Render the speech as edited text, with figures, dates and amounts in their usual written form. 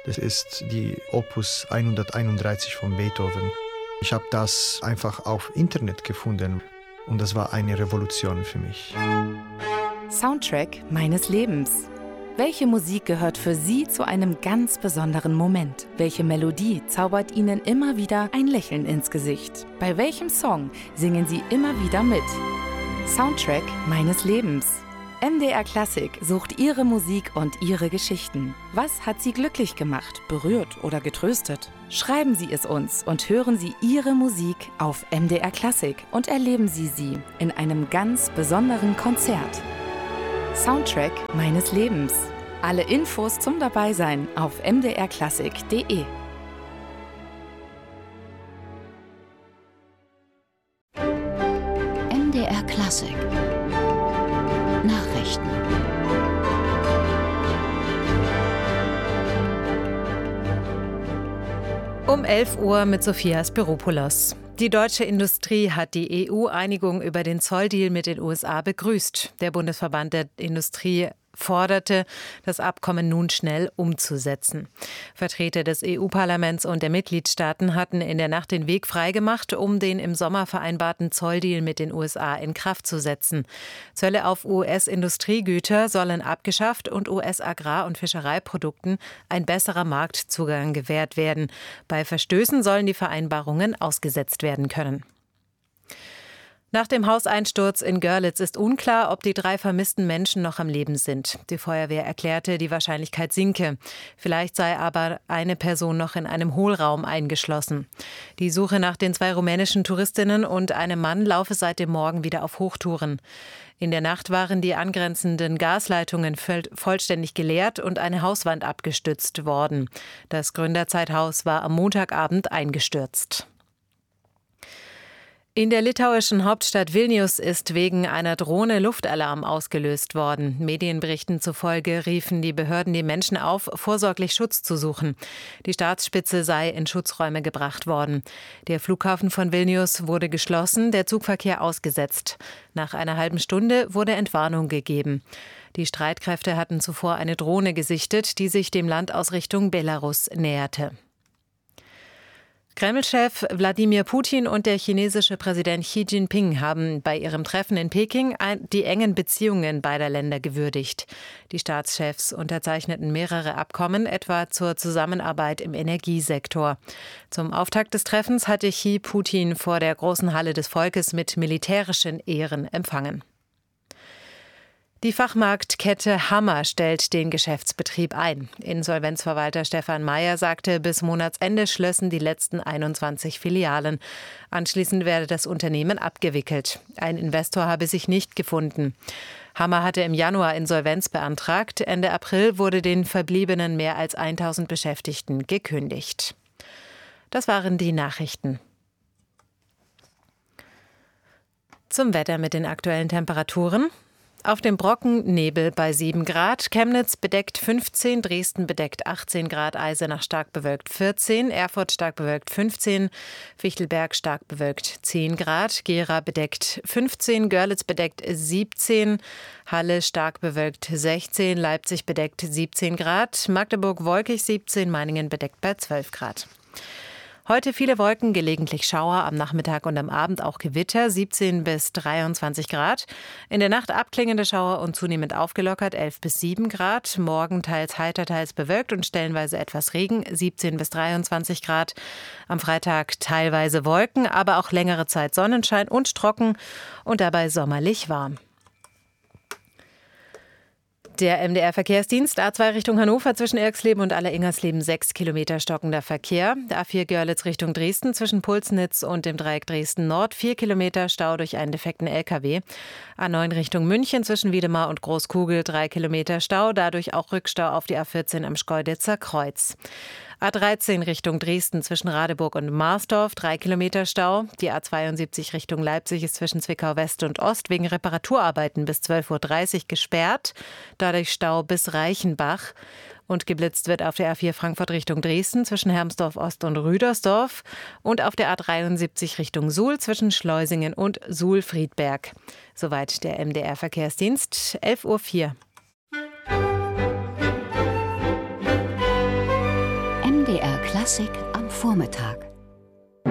Das ist die Opus 131 von Beethoven. Ich habe das einfach auf Internet gefunden und das war eine Revolution für mich. Soundtrack meines Lebens. Welche Musik gehört für Sie zu einem ganz besonderen Moment? Welche Melodie zaubert Ihnen immer wieder ein Lächeln ins Gesicht? Bei welchem Song singen Sie immer wieder mit? Soundtrack meines Lebens. MDR Klassik sucht Ihre Musik und Ihre Geschichten. Was hat Sie glücklich gemacht, berührt oder getröstet? Schreiben Sie es uns und hören Sie Ihre Musik auf MDR Klassik und erleben Sie sie in einem ganz besonderen Konzert. Soundtrack meines Lebens. Alle Infos zum Dabeisein auf mdrklassik.de. MDR Klassik. Nachrichten. Um 11 Uhr mit Sophia Spiropoulos. Die deutsche Industrie hat die EU-Einigung über den Zolldeal mit den USA begrüßt. Der Bundesverband der Industrie forderte, das Abkommen nun schnell umzusetzen. Vertreter des EU-Parlaments und der Mitgliedstaaten hatten in der Nacht den Weg freigemacht, um den im Sommer vereinbarten Zolldeal mit den USA in Kraft zu setzen. Zölle auf US-Industriegüter sollen abgeschafft und US-Agrar- und Fischereiprodukten ein besserer Marktzugang gewährt werden. Bei Verstößen sollen die Vereinbarungen ausgesetzt werden können. Nach dem Hauseinsturz in Görlitz ist unklar, ob die 3 vermissten Menschen noch am Leben sind. Die Feuerwehr erklärte, die Wahrscheinlichkeit sinke. Vielleicht sei aber eine Person noch in einem Hohlraum eingeschlossen. Die Suche nach den 2 rumänischen Touristinnen und einem Mann laufe seit dem Morgen wieder auf Hochtouren. In der Nacht waren die angrenzenden Gasleitungen vollständig geleert und eine Hauswand abgestützt worden. Das Gründerzeithaus war am Montagabend eingestürzt. In der litauischen Hauptstadt Vilnius ist wegen einer Drohne Luftalarm ausgelöst worden. Medienberichten zufolge riefen die Behörden die Menschen auf, vorsorglich Schutz zu suchen. Die Staatsspitze sei in Schutzräume gebracht worden. Der Flughafen von Vilnius wurde geschlossen, der Zugverkehr ausgesetzt. Nach einer halben Stunde wurde Entwarnung gegeben. Die Streitkräfte hatten zuvor eine Drohne gesichtet, die sich dem Land aus Richtung Belarus näherte. Kreml-Chef Wladimir Putin und der chinesische Präsident Xi Jinping haben bei ihrem Treffen in Peking die engen Beziehungen beider Länder gewürdigt. Die Staatschefs unterzeichneten mehrere Abkommen, etwa zur Zusammenarbeit im Energiesektor. Zum Auftakt des Treffens hatte Xi Putin vor der großen Halle des Volkes mit militärischen Ehren empfangen. Die Fachmarktkette Hammer stellt den Geschäftsbetrieb ein. Insolvenzverwalter Stefan Meyer sagte, bis Monatsende schlössen die letzten 21 Filialen. Anschließend werde das Unternehmen abgewickelt. Ein Investor habe sich nicht gefunden. Hammer hatte im Januar Insolvenz beantragt. Ende April wurde den verbliebenen mehr als 1000 Beschäftigten gekündigt. Das waren die Nachrichten. Zum Wetter mit den aktuellen Temperaturen. Auf dem Brocken Nebel bei 7 Grad, Chemnitz bedeckt 15, Dresden bedeckt 18 Grad, Eisenach stark bewölkt 14, Erfurt stark bewölkt 15, Fichtelberg stark bewölkt 10 Grad, Gera bedeckt 15, Görlitz bedeckt 17, Halle stark bewölkt 16, Leipzig bedeckt 17 Grad, Magdeburg wolkig 17, Meiningen bedeckt bei 12 Grad. Heute viele Wolken, gelegentlich Schauer, am Nachmittag und am Abend auch Gewitter, 17 bis 23 Grad. In der Nacht abklingende Schauer und zunehmend aufgelockert, 11 bis 7 Grad. Morgen teils heiter, teils bewölkt und stellenweise etwas Regen, 17 bis 23 Grad. Am Freitag teilweise Wolken, aber auch längere Zeit Sonnenschein und trocken und dabei sommerlich warm. Der MDR-Verkehrsdienst A2 Richtung Hannover zwischen Irxleben und Aller-Ingersleben 6 Kilometer stockender Verkehr. Der A4 Görlitz Richtung Dresden zwischen Pulsnitz und dem Dreieck Dresden Nord 4 Kilometer Stau durch einen defekten LKW. A9 Richtung München zwischen Wiedemar und Großkugel 3 Kilometer Stau, dadurch auch Rückstau auf die A14 am Schkeuditzer Kreuz. A13 Richtung Dresden zwischen Radeburg und Marsdorf 3 Kilometer Stau. Die A72 Richtung Leipzig ist zwischen Zwickau West und Ost wegen Reparaturarbeiten bis 12:30 Uhr gesperrt. Dadurch Stau bis Reichenbach. Und geblitzt wird auf der A4 Frankfurt Richtung Dresden zwischen Hermsdorf Ost und Rüdersdorf und auf der A73 Richtung Suhl zwischen Schleusingen und Suhl-Friedberg. Soweit der MDR-Verkehrsdienst, 11:04 Uhr. MDR Klassik am Vormittag.